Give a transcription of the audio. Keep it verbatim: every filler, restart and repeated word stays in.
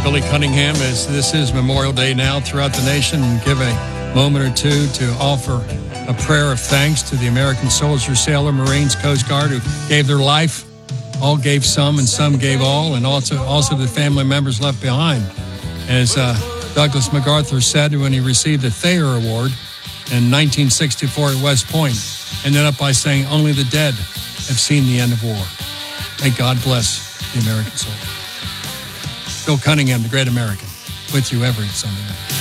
Billy Cunningham, as this is Memorial Day now throughout the nation, and give a moment or two to offer a prayer of thanks to the American soldier, sailor, Marines, Coast Guard who gave their life. All gave some and some gave all, and also also the family members left behind. As uh, Douglas MacArthur said when he received the Thayer Award in nineteen sixty-four at West Point, ended up by saying, "Only the dead have seen the end of war." May God bless the American soldier. Bill Cunningham, the great American, with you every Sunday night.